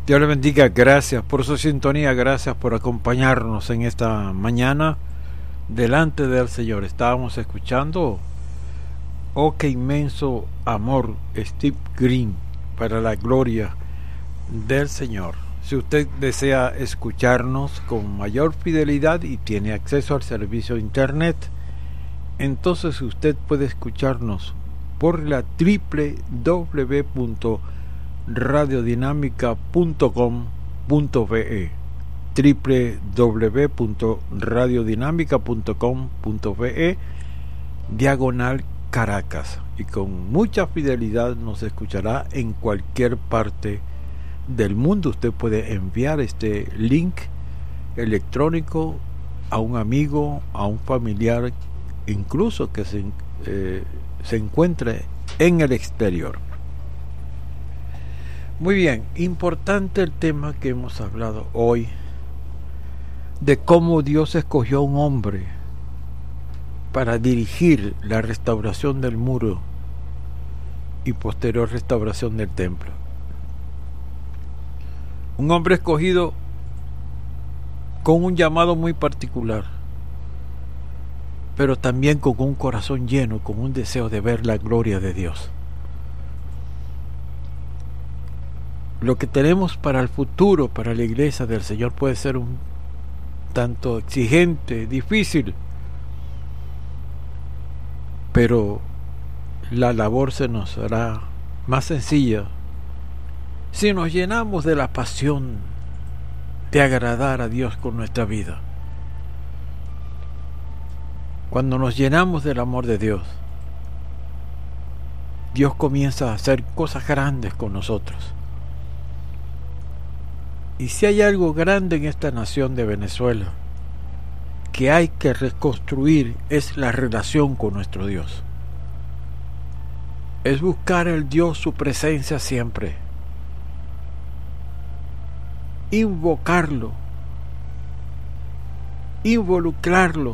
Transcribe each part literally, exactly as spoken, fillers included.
Dios le bendiga, gracias por su sintonía, gracias por acompañarnos en esta mañana delante del Señor. Estábamos escuchando Oh, qué inmenso amor, Steve Green, para la gloria del Señor. Si usted desea escucharnos con mayor fidelidad y tiene acceso al servicio de internet, entonces usted puede escucharnos por la doble u doble u doble u punto radiodinámica punto com punto be, doble u doble u doble u punto radiodinámica punto com punto be, diagonal Caracas, y con mucha fidelidad nos escuchará en cualquier parte del mundo. Usted puede enviar este link electrónico a un amigo, a un familiar, incluso que se, eh, se encuentre en el exterior. Muy bien, importante el tema que hemos hablado hoy, de cómo Dios escogió a un hombre para dirigir la restauración del muro y posterior restauración del templo. Un hombre escogido con un llamado muy particular, pero también con un corazón lleno, con un deseo de ver la gloria de Dios. Lo que tenemos para el futuro, para la iglesia del Señor, puede ser un tanto exigente, difícil, pero la labor se nos hará más sencilla si nos llenamos de la pasión de agradar a Dios con nuestra vida. Cuando nos llenamos del amor de Dios, Dios comienza a hacer cosas grandes con nosotros. Y si hay algo grande en esta nación de Venezuela que hay que reconstruir, es la relación con nuestro Dios. Es buscar el Dios, su presencia siempre. Invocarlo. Involucrarlo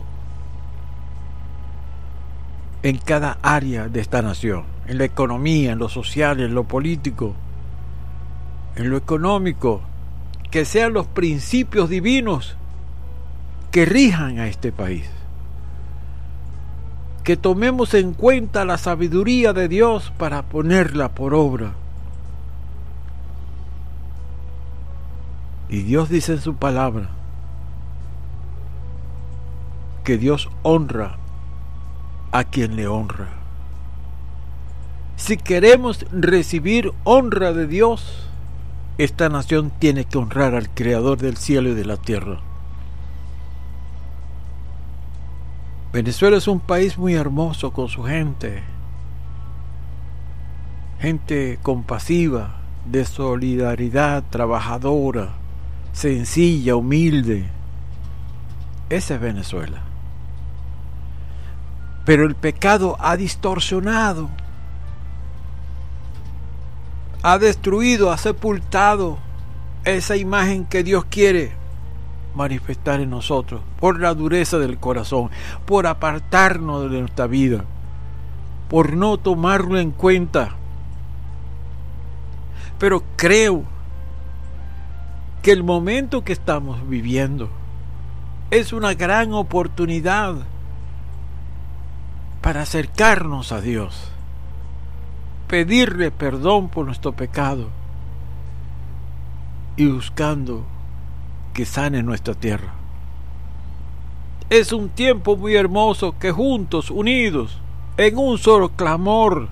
en cada área de esta nación. En la economía, en lo social, en lo político, en lo económico. Que sean los principios divinos que rijan a este país. Que tomemos en cuenta la sabiduría de Dios para ponerla por obra. Y Dios dice en su palabra que Dios honra a quien le honra. Si queremos recibir honra de Dios, esta nación tiene que honrar al Creador del cielo y de la tierra. Venezuela es un país muy hermoso con su gente, gente compasiva, de solidaridad, trabajadora, sencilla, humilde. Esa es Venezuela. Pero el pecado ha distorsionado, ha destruido, ha sepultado esa imagen que Dios quiere manifestar en nosotros, por la dureza del corazón, por apartarnos de nuestra vida, por no tomarlo en cuenta. Pero creo que el momento que estamos viviendo es una gran oportunidad para acercarnos a Dios, pedirle perdón por nuestro pecado y buscando que sane nuestra tierra. Es un tiempo muy hermoso que juntos, unidos, en un solo clamor,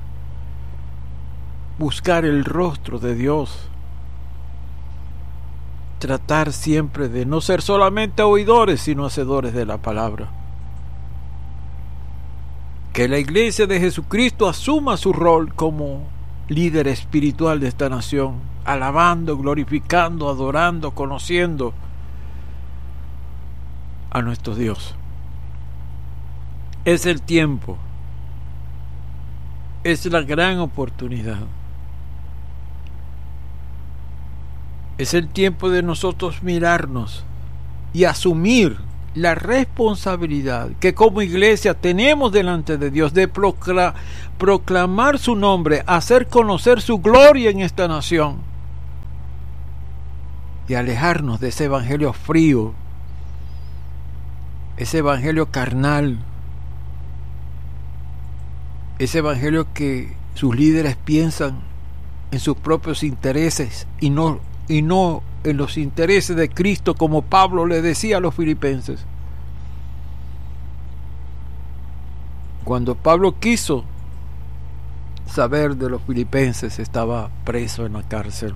buscar el rostro de Dios, tratar siempre de no ser solamente oidores, sino hacedores de la palabra. Que la Iglesia de Jesucristo asuma su rol como líder espiritual de esta nación, alabando, glorificando, adorando, conociendo a nuestro Dios. Es el tiempo, es la gran oportunidad. Es el tiempo de nosotros mirarnos y asumir la responsabilidad que como iglesia tenemos delante de Dios de procla- proclamar su nombre, hacer conocer su gloria en esta nación. y alejarnos de ese evangelio frío, ese evangelio carnal, ese evangelio que sus líderes piensan en sus propios intereses y no, y no en los intereses de Cristo, como Pablo le decía a los filipenses. Cuando Pablo quiso saber de los filipenses, estaba preso en la cárcel.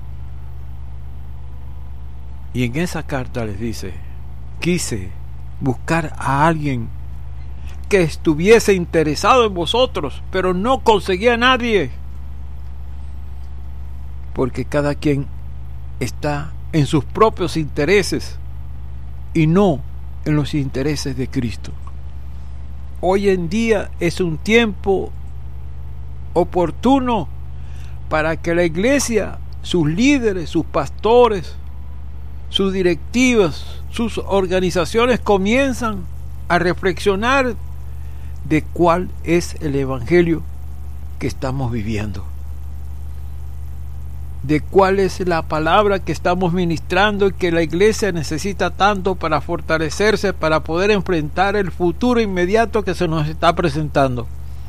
Y en esa carta les dice: quise buscar a alguien que estuviese interesado en vosotros, pero no conseguía a nadie, porque cada quien está en sus propios intereses y no en los intereses de Cristo. Hoy en día es un tiempo oportuno para que la iglesia, sus líderes, sus pastores, sus directivas, sus organizaciones comienzan a reflexionar de cuál es el evangelio que estamos viviendo, de cuál es la palabra que estamos ministrando y que la iglesia necesita tanto para fortalecerse, para poder enfrentar el futuro inmediato que se nos está presentando.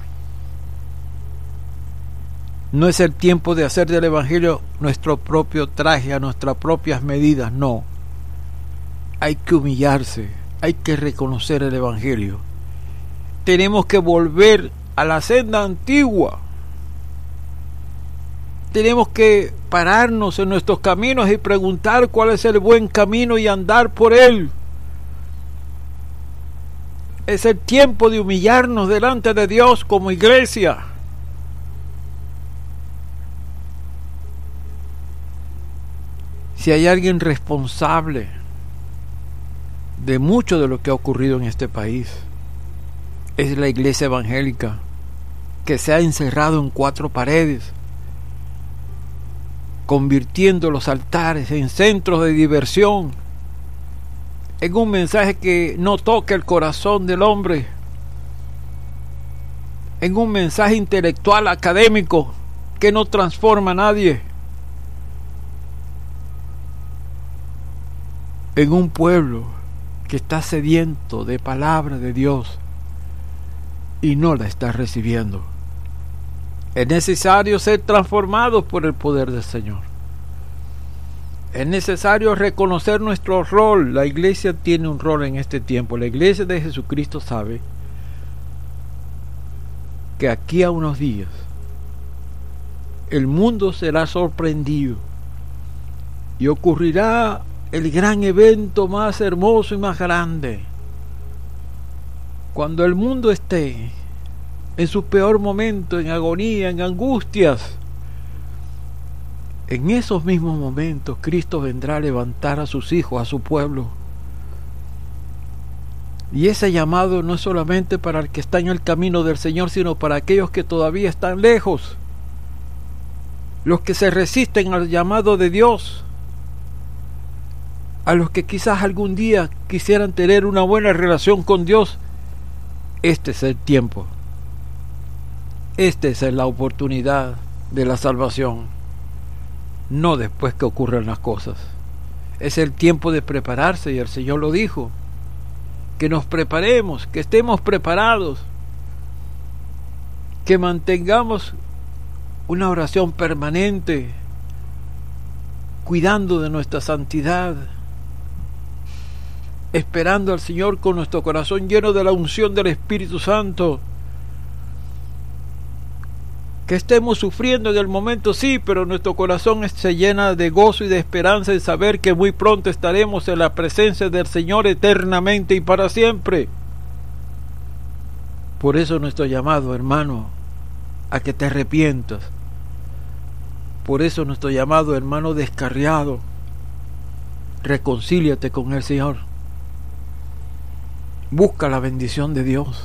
No es el tiempo de hacer del evangelio nuestro propio traje a nuestras propias medidas, no. Hay que humillarse, hay que reconocer el evangelio. Tenemos que volver a la senda antigua. Tenemos que pararnos en nuestros caminos y preguntar cuál es el buen camino y andar por él. Es el tiempo de humillarnos delante de Dios como iglesia. Si hay alguien responsable de mucho de lo que ha ocurrido en este país, es la iglesia evangélica, que se ha encerrado en cuatro paredes, convirtiendo los altares en centros de diversión, en un mensaje que no toca el corazón del hombre, en un mensaje intelectual académico que no transforma a nadie, en un pueblo que está sediento de palabra de Dios y no la está recibiendo. Es necesario ser transformados por el poder del Señor. Es necesario reconocer nuestro rol. La iglesia tiene un rol en este tiempo. La iglesia de Jesucristo sabe que aquí a unos días el mundo será sorprendido y ocurrirá el gran evento más hermoso y más grande. Cuando el mundo esté en su peor momento, en agonía, en angustias, en esos mismos momentos Cristo vendrá a levantar a sus hijos, a su pueblo. Y ese llamado no es solamente para el que está en el camino del Señor, sino para aquellos que todavía están lejos, los que se resisten al llamado de Dios, a los que quizás algún día quisieran tener una buena relación con Dios. Este es el tiempo. Esta es la oportunidad de la salvación. No después que ocurran las cosas. Es el tiempo de prepararse, y el Señor lo dijo. Que nos preparemos, que estemos preparados, que mantengamos una oración permanente, cuidando de nuestra santidad, esperando al Señor con nuestro corazón lleno de la unción del Espíritu Santo. Que estemos sufriendo en el momento, sí, pero nuestro corazón se llena de gozo y de esperanza en saber que muy pronto estaremos en la presencia del Señor eternamente y para siempre. Por eso nuestro llamado, hermano, a que te arrepientas. Por eso nuestro llamado, hermano descarriado, reconcíliate con el Señor. Busca la bendición de Dios.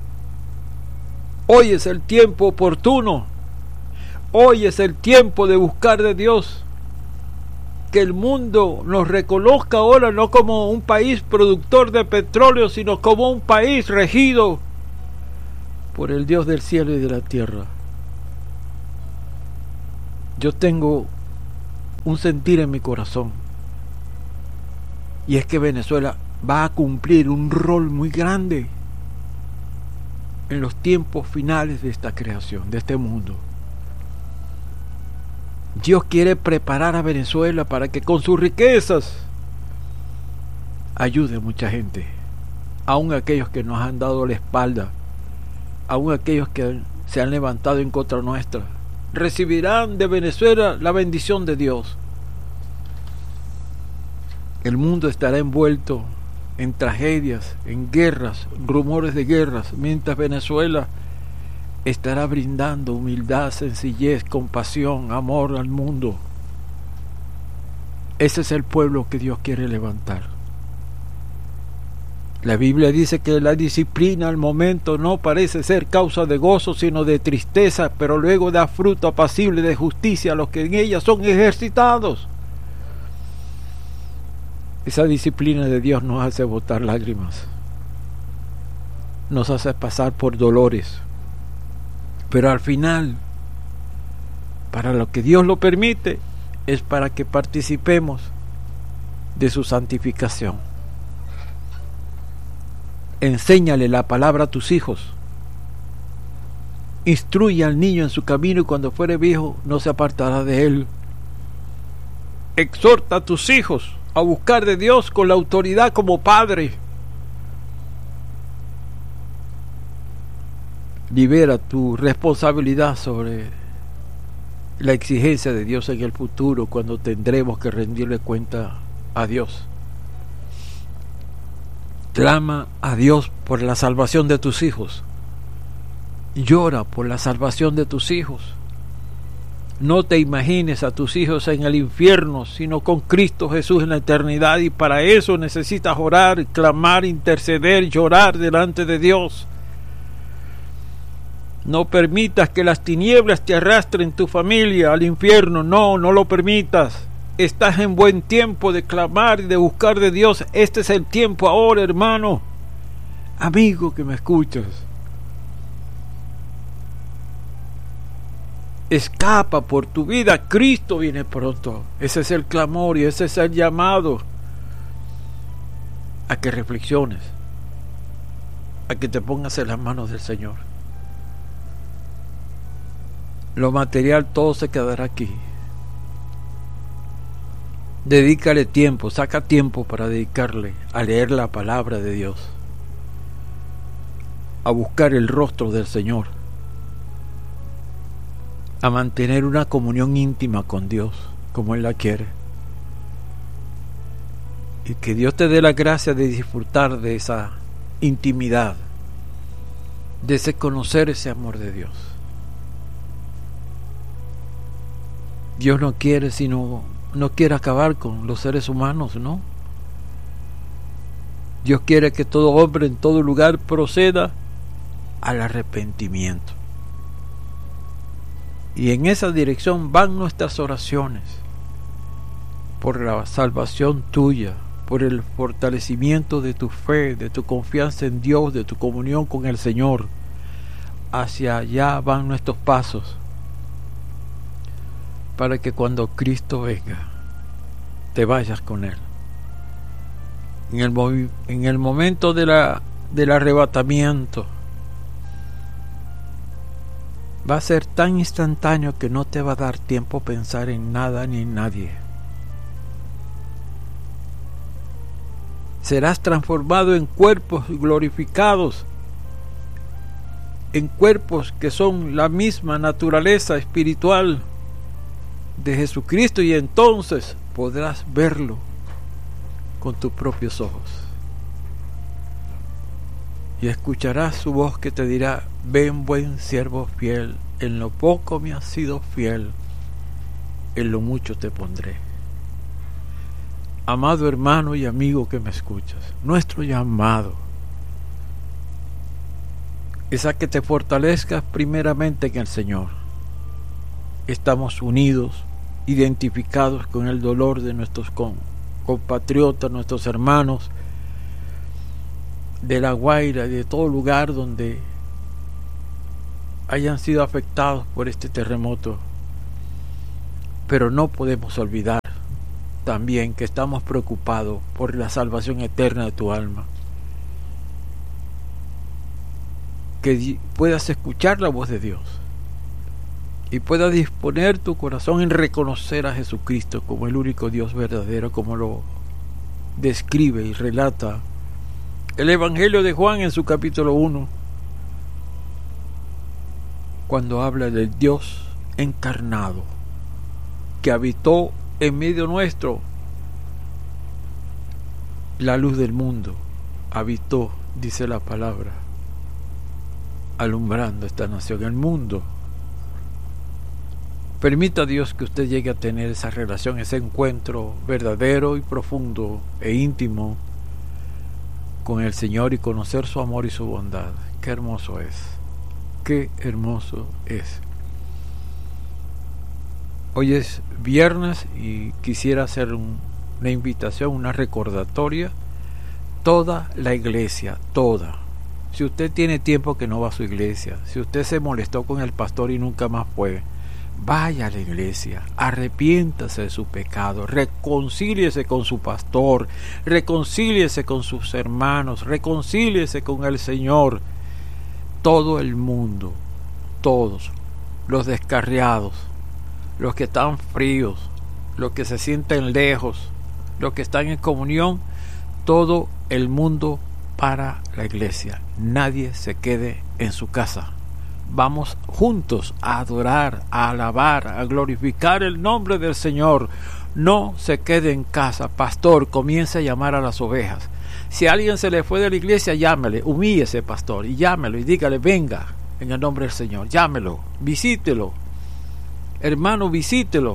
Hoy es el tiempo oportuno. Hoy es el tiempo de buscar de Dios. Que el mundo nos reconozca ahora no como un país productor de petróleo, sino como un país regido por el Dios del cielo y de la tierra. Yo tengo un sentir en mi corazón Y es que Venezuela va a cumplir un rol muy grande en los tiempos finales de esta creación, de este mundo. Dios quiere preparar a Venezuela para que con sus riquezas ayude a mucha gente, aun aquellos que nos han dado la espalda, aun aquellos que se han levantado en contra nuestra, recibirán de Venezuela la bendición de Dios. El mundo estará envuelto en tragedias, en guerras, rumores de guerras, mientras Venezuela estará brindando humildad, sencillez, compasión, amor al mundo. Ese es el pueblo que Dios quiere levantar. La Biblia dice que la disciplina al momento no parece ser causa de gozo, sino de tristeza, pero luego da fruto apacible de justicia a los que en ella son ejercitados. Esa disciplina de Dios nos hace botar lágrimas, nos hace pasar por dolores, pero al final, para lo que Dios lo permite, es para que participemos de su santificación. Enséñale la palabra a tus hijos. Instruye al niño en su camino y cuando fuere viejo no se apartará de él. Exhorta a tus hijos a buscar de Dios con la autoridad como padre. Libera tu responsabilidad sobre la exigencia de Dios en el futuro, cuando tendremos que rendirle cuenta a Dios. Clama a Dios por la salvación de tus hijos. Llora por la salvación de tus hijos. No te imagines a tus hijos en el infierno, sino con Cristo Jesús en la eternidad, y para eso necesitas orar, clamar, interceder, llorar delante de Dios. No permitas que las tinieblas te arrastren tu familia al infierno. No, no lo permitas. Estás en buen tiempo de clamar y de buscar de Dios. Este es el tiempo ahora, hermano, amigo que me escuchas. Escapa por tu vida, Cristo viene pronto. Ese es el clamor y ese es el llamado a que reflexiones, a que te pongas en las manos del Señor. Lo material todo se quedará aquí. Dedícale tiempo, saca tiempo para dedicarle a leer la palabra de Dios, a buscar el rostro del Señor, a mantener una comunión íntima con Dios como Él la quiere, y que Dios te dé la gracia de disfrutar de esa intimidad, de ese conocer ese amor de Dios. Dios no quiere sino no quiere acabar con los seres humanos, ¿no? Dios quiere que todo hombre en todo lugar proceda al arrepentimiento. Y en esa dirección van nuestras oraciones, por la salvación tuya, por el fortalecimiento de tu fe, de tu confianza en Dios, de tu comunión con el Señor. Hacia allá van nuestros pasos, para que cuando Cristo venga, te vayas con Él. En el, movi- en el momento de la, del arrebatamiento, va a ser tan instantáneo que no te va a dar tiempo a pensar en nada ni en nadie. Serás transformado en cuerpos glorificados, en cuerpos que son la misma naturaleza espiritual de Jesucristo, y entonces podrás verlo con tus propios ojos y escucharás su voz que te dirá: ven, buen siervo fiel, en lo poco me has sido fiel, en lo mucho te pondré. Amado hermano y amigo que me escuchas, nuestro llamado es a que te fortalezcas primeramente en el Señor. Estamos unidos, identificados con el dolor de nuestros compatriotas, nuestros hermanos de La Guaira y de todo lugar donde hayan sido afectados por este terremoto, pero no podemos olvidar también que estamos preocupados por la salvación eterna de tu alma. Que puedas escuchar la voz de Dios y puedas disponer tu corazón en reconocer a Jesucristo como el único Dios verdadero, como lo describe y relata el Evangelio de Juan en su capítulo uno, cuando habla del Dios encarnado que habitó en medio nuestro, la luz del mundo habitó, dice la palabra, alumbrando esta nación, el mundo. Permita a Dios que usted llegue a tener esa relación, ese encuentro verdadero y profundo e íntimo con el Señor y conocer su amor y su bondad. Qué hermoso es, qué hermoso es. Hoy es viernes y quisiera hacer un, una invitación, una recordatoria. Toda la iglesia, toda. Si usted tiene tiempo que no va a su iglesia, si usted se molestó con el pastor y nunca más fue, vaya a la iglesia, arrepiéntase de su pecado, reconcíliese con su pastor, reconcíliese con sus hermanos, reconcíliese con el Señor. Todo el mundo, todos, los descarriados, los que están fríos, los que se sienten lejos, los que están en comunión, todo el mundo para la iglesia. Nadie se quede en su casa. Vamos juntos a adorar, a alabar, a glorificar el nombre del Señor. No se quede en casa. Pastor, comience a llamar a las ovejas. Si alguien se le fue de la iglesia, llámele, humíllese, pastor, y llámelo y dígale, venga, en el nombre del Señor. Llámelo, visítelo. Hermano, visítelo.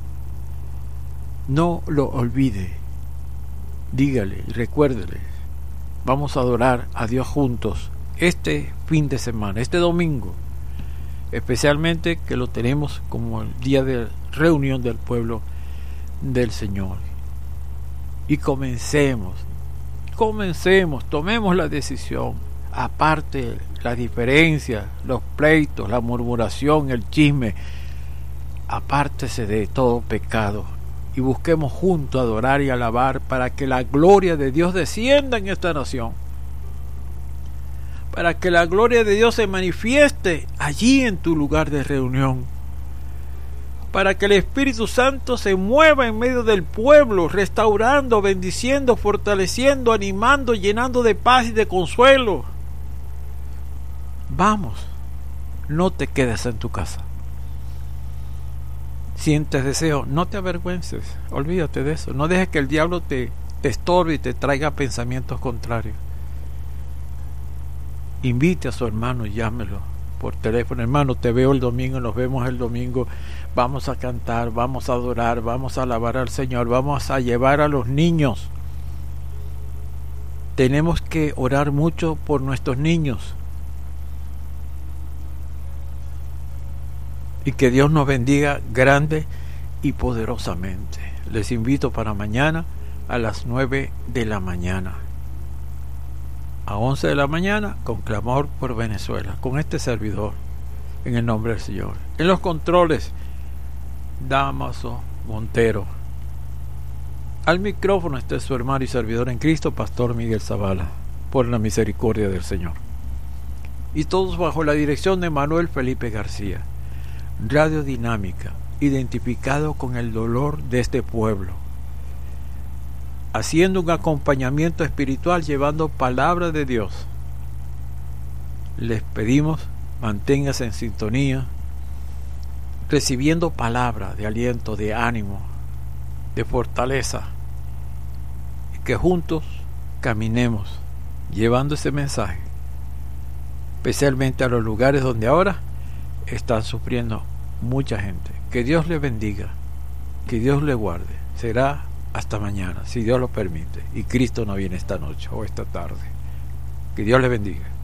No lo olvide. Dígale y recuérdele. Vamos a adorar a Dios juntos este fin de semana, este domingo, especialmente que lo tenemos como el día de reunión del pueblo del Señor. Y comencemos, comencemos, tomemos la decisión, aparte la diferencia, los pleitos, la murmuración, el chisme, apártese de todo pecado y busquemos juntos adorar y alabar para que la gloria de Dios descienda en esta nación, para que la gloria de Dios se manifieste allí en tu lugar de reunión, para que el Espíritu Santo se mueva en medio del pueblo, restaurando, bendiciendo, fortaleciendo, animando, llenando de paz y de consuelo. Vamos, no te quedes en tu casa. Sientes deseo, no te avergüences, olvídate de eso, no dejes que el diablo te, te estorbe y te traiga pensamientos contrarios. Invite a su hermano, llámelo por teléfono, hermano, te veo el domingo, nos vemos el domingo, vamos a cantar, vamos a adorar, vamos a alabar al Señor, vamos a llevar a los niños. Tenemos que orar mucho por nuestros niños. Y que Dios nos bendiga grande y poderosamente. Les invito para mañana a las nueve de la mañana. A once de la mañana, con clamor por Venezuela, con este servidor, en el nombre del Señor. En los controles, Damaso Montero. Al micrófono está su hermano y servidor en Cristo, Pastor Miguel Zavala, por la misericordia del Señor. Y todos bajo la dirección de Manuel Felipe García. Radio Dinámica, identificado con el dolor de este pueblo, haciendo un acompañamiento espiritual, llevando palabra de Dios. Les pedimos, manténgase en sintonía, recibiendo palabra de aliento, de ánimo, de fortaleza, y que juntos caminemos llevando ese mensaje, especialmente a los lugares donde ahora están sufriendo mucha gente. Que Dios le bendiga, que Dios le guarde. Será hasta mañana, si Dios lo permite, y Cristo no viene esta noche o esta tarde. Que Dios le bendiga.